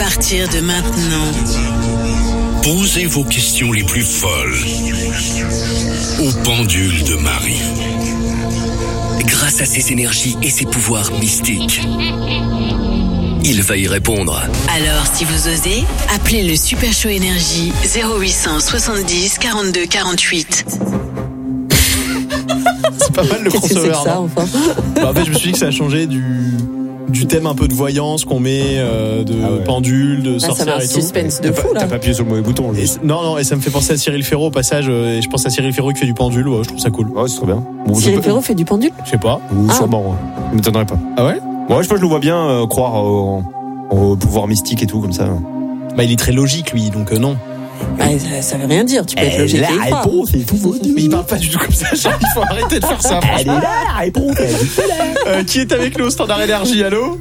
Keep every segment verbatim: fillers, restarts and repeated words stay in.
partir de maintenant. Posez vos questions les plus folles au pendule de Marie. Grâce à ses énergies et ses pouvoirs mystiques, il va y répondre. Alors, si vous osez, appelez le Super Show Énergie zéro huit cent soixante-dix quarante-deux quarante-huit. C'est pas mal le Qu'est-ce crossover. que c'est que ça, enfin Bah, en fait, je me suis dit que ça a changé du du thème un peu de voyance qu'on met, euh, de Ah ouais. pendule, de Ah, ça sorcière va un et tout. suspense de T'as fou pas, là. t'as pas appuyé sur le mauvais bouton. Et c- non, non, et ça me fait penser à Cyril Ferraud au passage. euh, Et je pense à Cyril Ferraud qui fait du pendule. Ouais, je trouve ça cool. Ouais, c'est trop bien. Bon, je Cyril peux- Ferraud fait du pendule. Je sais pas. Ou Ah. sûrement, ouais. Ça m'étonnerait pas. Ah ouais? Ouais, je pense que je le vois bien euh, croire au, au pouvoir mystique et tout comme ça. Bah, il est très logique, lui, donc euh, non. Bah, ça, ça veut rien dire. Tu peux être logique et y croire. c'est tout. Mais il parle pas du tout comme ça. Il faut arrêter de faire ça. Elle est là, la réponse. Euh, qui est avec nous au Standard Énergie? Allô?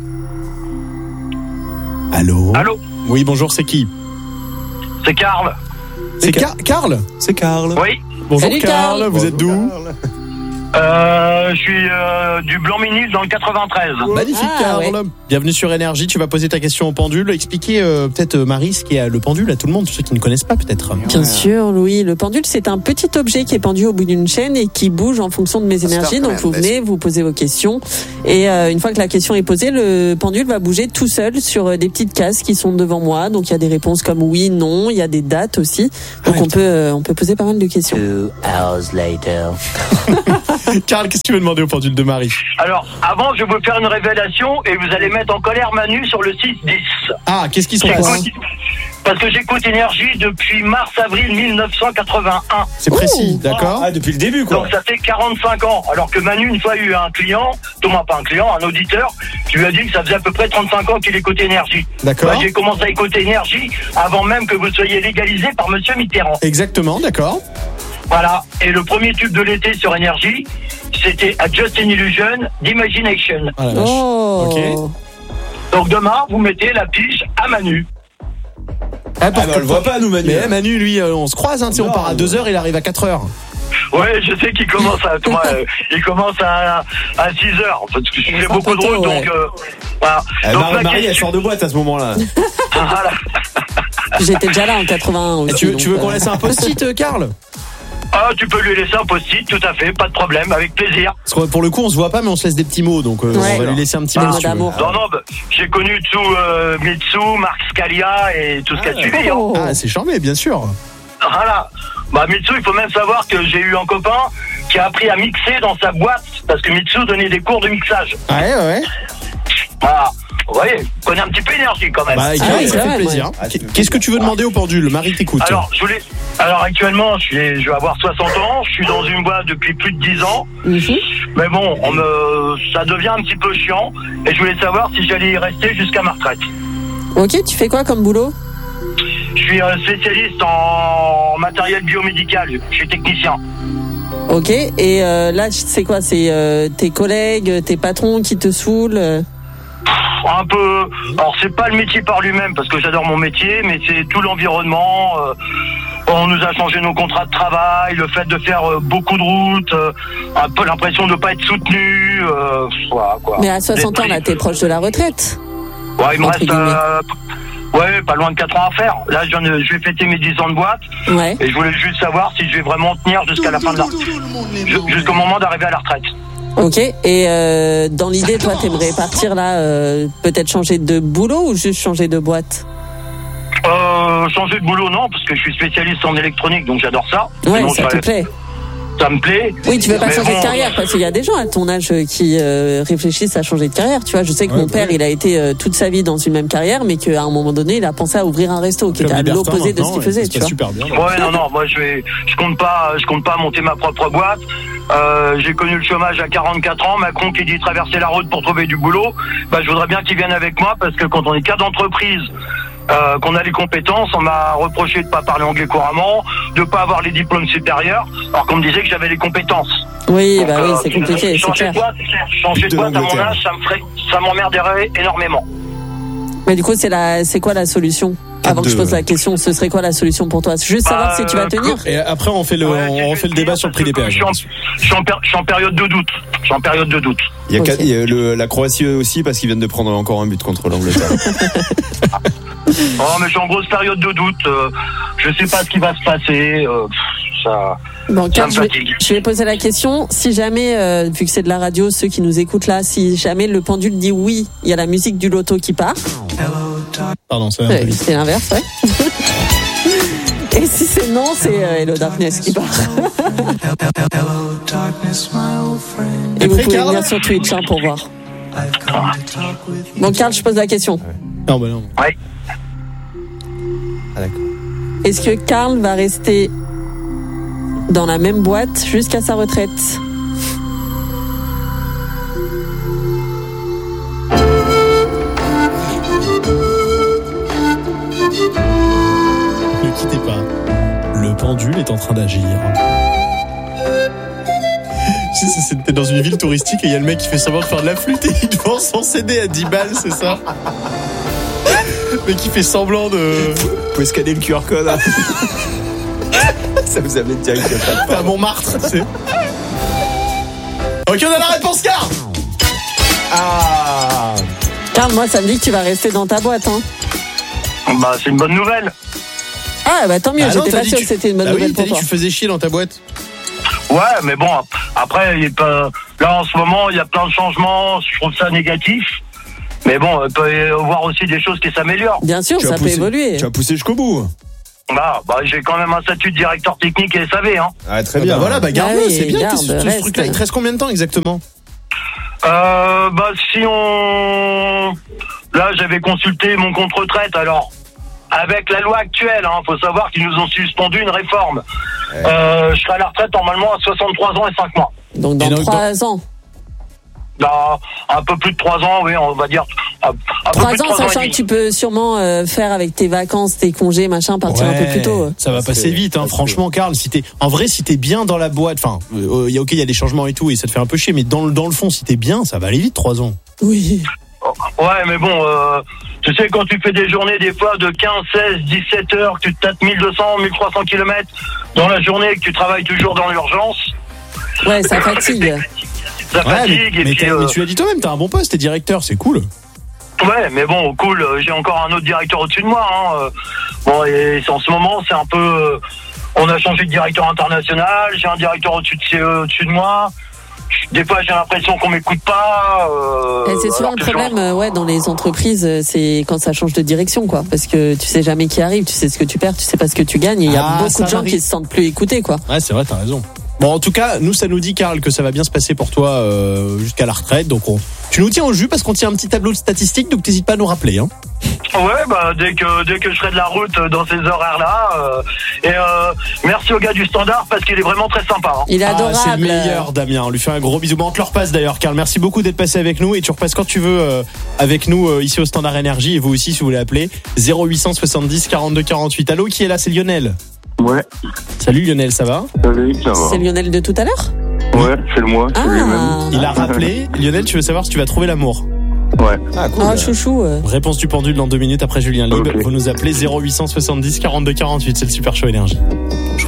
Allô? Allô, Oui, bonjour, c'est qui? c'est Karl. C'est Car- Karl? C'est Karl. Oui, Bonjour Salut, Karl, Karl. vous êtes d'où? euh, je suis euh, du Blanc-Ménil dans le quatre-vingt-treize. Magnifique Ah, Karl. ouais. Bienvenue sur Énergie, tu vas poser ta question au pendule. Expliquez euh, peut-être euh, Marie ce qu'est le pendule à tout le monde, tous ceux qui ne connaissent pas peut-être. Bien sûr, Louis. Le pendule, c'est un petit objet qui est pendu au bout d'une chaîne et qui bouge en fonction de mes énergies. Donc vous venez, vous posez vos questions. Et euh, une fois que la question est posée, le pendule va bouger tout seul sur euh, des petites cases qui sont devant moi. Donc il y a des réponses comme oui, non. Il y a des dates aussi. Donc Ouais, on peut euh, on peut poser pas mal de questions. Two hours later. Karl, qu'est-ce que tu veux demander au pendule de Marie? Alors, avant, je vais vous faire une révélation et vous allez mettre en colère Manu sur le six dix. Ah, qu'est-ce qu'ils sont J'écoute- passés? Parce que j'écoute Énergie depuis mars-avril mille neuf cent quatre-vingt-un. C'est précis, d'accord? Ah, depuis le début, quoi. Donc ça fait quarante-cinq ans. Alors que Manu, une fois, a eu un client, Thomas, pas un client, un auditeur, qui lui a dit que ça faisait à peu près trente-cinq ans qu'il écoutait Énergie. D'accord. Moi, j'ai commencé à écouter Énergie avant même que vous soyez légalisé par Monsieur Mitterrand. Exactement, d'accord. Voilà. Et le premier tube de l'été sur Énergie, c'était A Just an Illusion d'Imagination. Ah, la vache. Oh. Ok. Donc demain, vous mettez la pige à Manu. Ah, Ah, bah, on le voit pas, nous, Manu. Mais eh, Manu, lui, euh, on se croise, hein, tu sais, on Non, part à non. deux heures, il arrive à quatre heures. Ouais, je sais qu'il commence à, toi, euh, il commence à, à six heures. Parce que je fais sort beaucoup de tôt, route, ouais. donc, euh, voilà. Eh, Donc, Marie, la Marie, elle question- sort de boîte à ce moment-là. Voilà. J'étais déjà là en quatre-vingt-un aussi. Et tu veux, donc, tu veux euh, qu'on laisse un post-it, euh, Karl? Ah, tu peux lui laisser un post-it, tout à fait, pas de problème, avec plaisir. Parce que pour le coup, on se voit pas, mais on se laisse des petits mots, donc euh, Ouais. on va lui laisser un petit Des mot. mots si tu veux. d'amour. Non, non, bah, j'ai connu tout euh, Mitsu, Marc Scalia et tout ce qui a suivi. Hein. Oh. Ah, c'est charmé, bien sûr. Voilà. Bah, Mitsu, il faut même savoir que j'ai eu un copain qui a appris à mixer dans sa boîte, parce que Mitsu donnait des cours de mixage. Ouais, ouais. Voilà. Vous voyez, on connaît un petit peu Énergie quand même. Bah, Ah Karl, oui, ça quand fait même, plaisir. ouais. Ah, c'est- Qu'est-ce que tu veux demander au pendule? Marie t'écoute. Alors, je voulais. Alors, actuellement, je, suis... je vais avoir soixante ans. Je suis dans une boîte depuis plus de dix ans. Mhm. Mais bon, on me... ça devient un petit peu chiant. Et je voulais savoir si j'allais y rester jusqu'à ma retraite. Ok, tu fais quoi comme boulot? Je suis euh, spécialiste en matériel biomédical. Je suis technicien. Ok, et euh, là, c'est quoi? C'est euh, tes collègues, tes patrons qui te saoulent euh Un peu. Alors, c'est pas le métier par lui-même, parce que j'adore mon métier, mais c'est tout l'environnement. euh, On nous a changé nos contrats de travail, le fait de faire euh, beaucoup de routes, euh, un peu l'impression de ne pas être soutenu. Euh, voilà, quoi. Mais à soixante ans, Des là, prix. t'es proche de la retraite. Ouais, il me entre reste. guillemets. euh, ouais, pas loin de quatre ans à faire. Là, j'en ai- je vais fêter mes dix ans de boîte, Ouais. et je voulais juste savoir si je vais vraiment tenir jusqu'à la fin de la. ju- Jusqu'au moment d'arriver à la retraite. Ok, et euh, dans l'idée, toi, t'aimerais partir là, euh, peut-être changer de boulot ou juste changer de boîte? Euh, changer de boulot, non, parce que je suis spécialiste en électronique, donc j'adore ça. Ouais, Sinon, ça je te serais- plaît. Ça me plaît. Oui, tu veux pas Mais changer bon, de carrière, parce qu'il y a des gens à ton âge qui euh, réfléchissent à changer de carrière. Tu vois, je sais que Ouais, mon père, ouais. il a été euh, toute sa vie dans une même carrière, mais qu'à un moment donné, il a pensé à ouvrir un resto qui Comme était à Libertin l'opposé de ce maintenant, qu'il et faisait, ça se tu passe vois. super bien. Ouais, non, non, moi je vais, je compte pas, je compte pas monter ma propre boîte. Euh, j'ai connu le chômage à quarante-quatre ans. Macron qui dit traverser la route pour trouver du boulot. Bah, je voudrais bien qu'il vienne avec moi parce que quand on est cadre d'entreprise, euh, qu'on a les compétences, on m'a reproché de pas parler anglais couramment, de pas avoir les diplômes supérieurs, alors qu'on me disait que j'avais les compétences. Oui, Donc, bah oui, euh, c'est compliqué, c'est changer clair. de boîte, changer de De boîte à mon l'Angleterre. âge, ça me ferait, ça m'emmerderait énormément. Mais du coup, c'est la, c'est quoi la solution? Avant que je pose la question, ce serait quoi la solution pour toi? Juste savoir Euh, si tu vas tenir. Et après, on fait le, Ouais, on c'est refait le juste débat dire, sur le prix des parce que péages. Je suis, en, je, suis en péri- je suis en période de doute. Je suis en période de doute. Il y a, Ok. quatre- il y a le- la Croatie aussi parce qu'ils viennent de prendre encore un but contre l'Angleterre. Oh, mais je suis en grosse période de doute. Euh, je sais pas ce qui va se passer. Euh, ça, bon, ça Karl, me je, vais, fatigue. je vais poser la question. Si jamais, euh, vu que c'est de la radio, ceux qui nous écoutent là, si jamais le pendule dit oui, il y a la musique du loto qui part. Pardon, c'est un peu Ouais, vite. c'est l'inverse, ouais. Et si c'est non, c'est euh, Hello Darkness qui part. Et vous Après, pouvez Karl venir sur Twitch hein, pour voir. Bon, Karl, je pose la question. Non, bah non. Ouais. Ah, d'accord. Est-ce que Karl va rester dans la même boîte jusqu'à sa retraite? Ne quittez pas. Le pendule est en train d'agir. Je sais, c'était dans une ville touristique et il y a le mec qui fait semblant de faire de la flûte et il vend son C D à dix balles, c'est ça? Mais qui fait semblant de... Vous pouvez scanner le Q R code. Hein. Ça vous amène direct à Montmartre, tu sais. Ok, on a la réponse, Karl. Ah. Karl, moi, ça me dit que tu vas rester dans ta boîte. Hein. Bah, c'est une bonne nouvelle. Ah, bah tant mieux, Ah non, j'étais t'as pas dit sûre que que tu- c'était une bonne Ah oui, nouvelle t'as pour dit toi. que tu faisais chier dans ta boîte. Ouais, mais bon, après, il est pas... là, en ce moment, il y a plein de changements. Je trouve ça négatif. Mais bon, il peut y avoir aussi des choses qui s'améliorent. Bien sûr, Tu ça as peut poussé- évoluer. Tu as poussé jusqu'au bout. Bah, bah j'ai quand même un statut de directeur technique et S A V, hein. Ah, très Ah bien. bah voilà, bah garde-le, Ah oui, c'est bien. garde, Qu'est-ce que ce reste. truc-là, il te reste combien de temps exactement? Euh, bah, si on... Là, j'avais consulté mon compte retraite, alors... Avec la loi actuelle, hein, faut savoir qu'ils nous ont suspendu une réforme. Ouais. Euh, je serai à la retraite normalement à soixante-trois ans et cinq mois. Donc dans Et donc, trois ans. Dans un peu plus de trois ans, oui, on va dire. Un, un peu Trois plus de ans, trois ans et sachant demi. que tu peux sûrement euh, faire avec tes vacances, tes congés, machin, partir un peu plus tôt. euh. Ça va Ça, passer c'est- vite, hein. ça, Franchement, Karl, si t'es, en vrai, si t'es bien dans la boîte, enfin, euh, y a, ok, il y a des changements et tout, et ça te fait un peu chier, mais dans le, dans le fond, si t'es bien, ça va aller vite, trois ans. Oui. Ouais, mais bon, euh, tu sais, quand tu fais des journées, des fois, de quinze, seize, dix-sept heures, que tu te tapes mille deux cents, mille trois cents kilomètres dans la journée, que tu travailles toujours dans l'urgence, Ouais, ça fatigue. ça Ouais, fatigue. mais, et mais, puis, t'as- euh, mais tu l'as dit toi-même, t'as un bon poste, t'es directeur, c'est cool. ouais, mais bon, cool, euh, j'ai encore un autre directeur au-dessus de moi. Hein, euh, bon, et c'est- en ce moment, c'est un peu... euh, on a changé de directeur international, j'ai un directeur au-dessus de, euh, au-dessus de moi. Des fois, j'ai l'impression qu'on m'écoute pas. Euh, Et c'est souvent alors le que je- problème, euh, ouais, dans les entreprises, euh, c'est quand ça change de direction, quoi. Parce que tu sais jamais qui arrive, tu sais ce que tu perds, tu sais pas ce que tu gagnes, et il y a Ah, beaucoup ça de gens m'arrive. qui se sentent plus écoutés, quoi. Ouais, c'est vrai, t'as raison. Bon, en tout cas, nous, ça nous dit, Karl, que ça va bien se passer pour toi euh, jusqu'à la retraite. Donc, on... tu nous tiens au jus parce qu'on tient un petit tableau de statistiques, donc t'hésites pas à nous rappeler. Hein. Ouais, bah dès que dès que je serai de la route euh, dans ces horaires-là. Euh, et euh, merci au gars du standard parce qu'il est vraiment très sympa. Hein. Il est adorable. Ah, c'est le meilleur, Damien. On lui fait un gros bisou. Bon, on te le repasse d'ailleurs, Karl. Merci beaucoup d'être passé avec nous et tu repasses quand tu veux euh, avec nous euh, ici au Standard Énergie et vous aussi si vous voulez appeler zéro huit cent soixante-dix quarante-deux quarante-huit. Allô, qui est là? C'est Lionel. Ouais, Salut Lionel, ça va? salut, ça va. C'est Lionel de tout à l'heure? Ouais, c'est le moi, c'est lui-même. Ah, Il a rappelé. Lionel, tu veux savoir si tu vas trouver l'amour? Ouais. Ah, cool. oh, chouchou. euh. Réponse du pendule dans deux minutes après Julien Libre. Ok. Vous nous appelez zéro huit cent soixante-dix quarante-deux quarante-huit. C'est le Super Show Énergie.